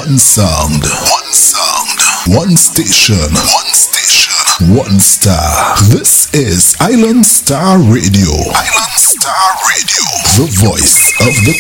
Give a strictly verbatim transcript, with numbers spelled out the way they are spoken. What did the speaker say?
One sound. One sound. One station. One station. One star. This is Island Star Radio. Island Star Radio. The voice of the